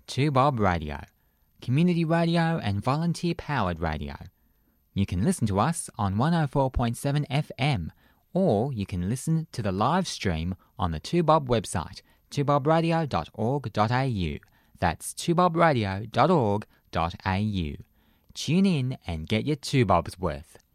2Bob Radio, community radio and volunteer-powered radio. You can listen to us on 104.7 FM, or you can listen to the live stream on the 2Bob website, 2bobradio.org.au. That's 2bobradio.org.au. Tune in and get your 2Bob's worth.